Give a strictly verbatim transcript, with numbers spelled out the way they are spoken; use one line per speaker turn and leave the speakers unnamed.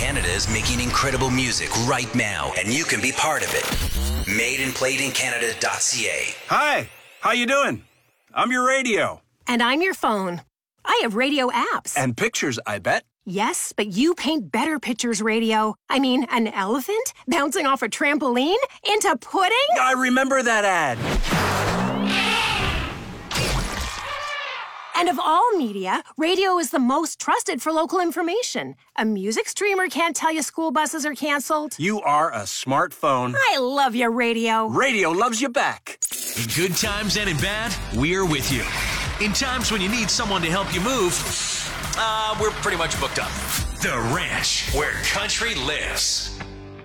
Canada is making incredible music right now, and you can be part of it. made and played in canada dot c a.
Hi, how you doing? I'm your radio.
And I'm your phone. I have radio apps.
And pictures, I bet.
Yes, but you paint better pictures, radio. I mean, an elephant bouncing off a trampoline into pudding?
I remember that ad.
And of all media, radio is the most trusted for local information. A music streamer can't tell you school buses are canceled.
You are a smartphone.
I love your radio.
Radio loves you back.
In good times and in bad, we're with you. In times when you need someone to help you move, uh, we're pretty much booked up. The Ranch, where country lives.